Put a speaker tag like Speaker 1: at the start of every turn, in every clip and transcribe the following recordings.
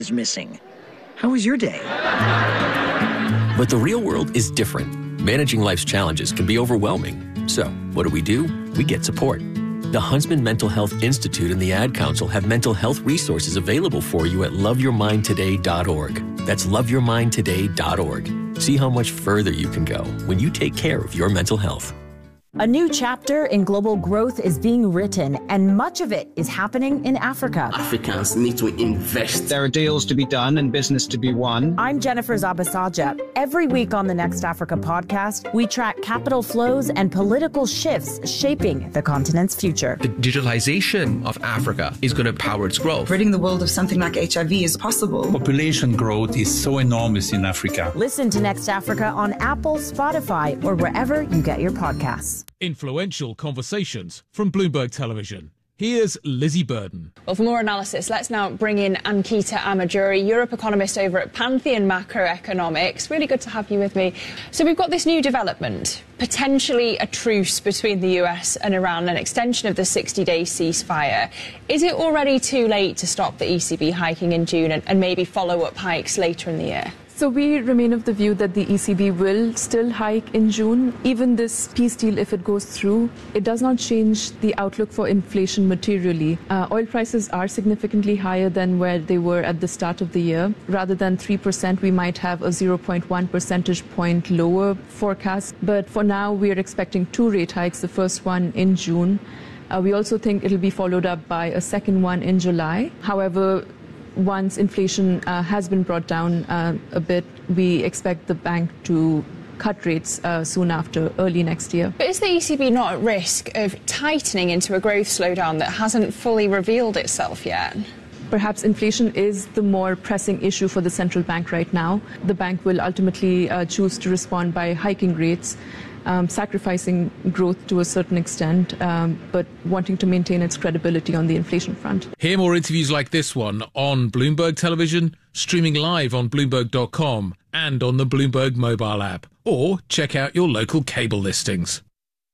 Speaker 1: is missing. How was your day?
Speaker 2: But the real world is different. Managing life's challenges can be overwhelming. So, what do? We get support. The Huntsman Mental Health Institute and the Ad Council have mental health resources available for you at loveyourmindtoday.org. That's loveyourmindtoday.org. See how much further you can go when you take care of your mental health.
Speaker 3: A new chapter in global growth is being written, and much of it is happening in Africa.
Speaker 4: Africans need to invest.
Speaker 5: There are deals to be done and business to be won.
Speaker 3: I'm Jennifer Zabasaja. Every week on the Next Africa podcast, we track capital flows and political shifts shaping the continent's future.
Speaker 6: The digitalization of Africa is going to power its growth.
Speaker 7: Ridding the world of something like HIV is possible.
Speaker 8: Population growth is so enormous in Africa.
Speaker 3: Listen to Next Africa on Apple, Spotify, or wherever you get your podcasts.
Speaker 9: Influential conversations from Bloomberg Television. Here's Lizzie Burden.
Speaker 10: Well, for more analysis, let's now bring in Ankita Amajuri, Europe economist over at Pantheon Macroeconomics. Really good to have you with me. So we've got this new development, potentially a truce between the US and Iran, an extension of the 60-day ceasefire. Is it already too late to stop the ECB hiking in June and maybe follow-up hikes later in the year?
Speaker 11: So we remain of the view that the ECB will still hike in June. Even this peace deal, if it goes through, it does not change the outlook for inflation materially. Oil prices are significantly higher than where they were at the start of the year. Rather than 3%, we might have a 0.1 percentage point lower forecast. But for now, we are expecting 2 rate hikes, the first one in June. We also think it'll be followed up by a second one in July. However, once inflation has been brought down a bit, we expect the bank to cut rates soon after, early next year.
Speaker 10: But is the ECB not at risk of tightening into a growth slowdown that hasn't fully revealed itself yet?
Speaker 11: Perhaps inflation is the more pressing issue for the central bank right now. The bank will ultimately choose to respond by hiking rates, sacrificing growth to a certain extent, but wanting to maintain its credibility on the inflation front.
Speaker 9: Hear more interviews like this one on Bloomberg Television, streaming live on Bloomberg.com and on the Bloomberg mobile app. Or check out your local cable listings.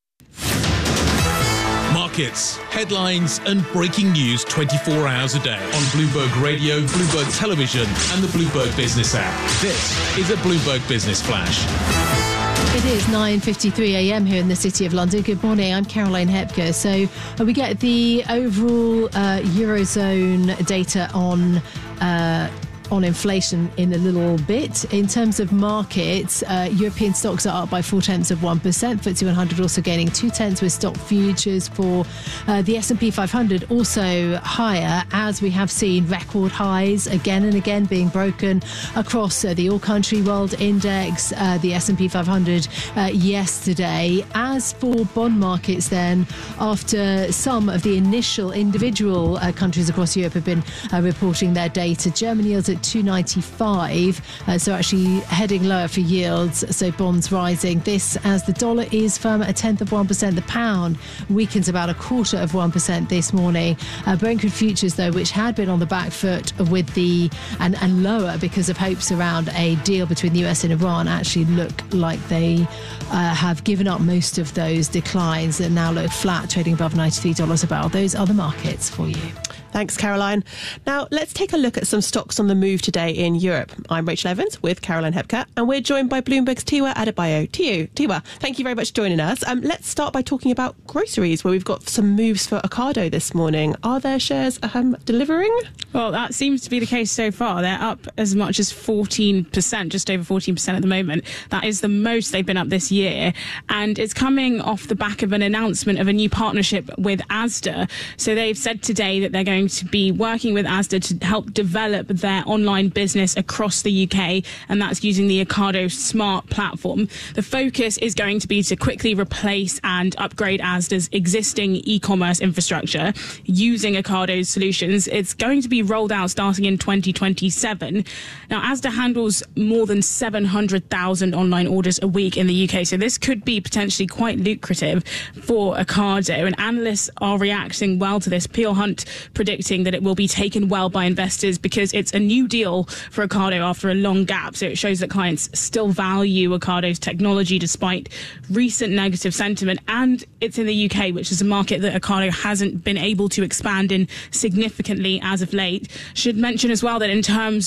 Speaker 9: Markets, headlines and breaking news 24 hours a day on Bloomberg Radio, Bloomberg Television and the Bloomberg Business app. This is a Bloomberg Business Flash.
Speaker 12: It is 9:53 a.m. here in the City of London. Good morning, I'm Caroline Hepker. So we get the overall Eurozone data on inflation in a little bit. In terms of markets, European stocks are up by 0.4%. FTSE 100 also gaining 0.2, with stock futures for the S&P 500 also higher, as we have seen record highs again and again being broken across the All Country World Index, the S&P 500 yesterday. As for bond markets then, after some of the initial individual countries across Europe have been reporting their data, Germany yields at 2.95, so actually heading lower for yields, so bonds rising. This as the dollar is firm at 0.1%. The pound weakens about 0.25% this morning. Brentford futures, though, which had been on the back foot with the and lower because of hopes around a deal between the US and Iran, actually look like they have given up most of those declines and now look flat, trading above $93 a barrel. Those are the markets for you.
Speaker 13: Thanks, Caroline. Now, let's take a look at some stocks on the move today in Europe. I'm Rachel Evans with Caroline Hepker, and we're joined by Bloomberg's Tiwa Adebayo. Tiwa, thank you very much for joining us. Let's start by talking about groceries, where we've got some moves for Ocado this morning. Are their shares delivering?
Speaker 14: Well, that seems to be the case so far. They're up as much as 14%, just over 14% at the moment. That is the most they've been up this year. And it's coming off the back of an announcement of a new partnership with Asda. So they've said today that they're going to be working with Asda to help develop their online business across the UK, and that's using the Ocado Smart platform. The focus is going to be to quickly replace and upgrade Asda's existing e-commerce infrastructure using Ocado's solutions. It's going to be rolled out starting in 2027. Now, Asda handles more than 700,000 online orders a week in the UK, so this could be potentially quite lucrative for Ocado, and analysts are reacting well to this. Peel Hunt predicts predicting that it will be taken well by investors because it's a new deal for Ocado after a long gap. So it shows that clients still value Ocado's technology despite recent negative sentiment. And it's in the UK, which is a market that Ocado hasn't been able to expand in significantly as of late. Should mention as well that in terms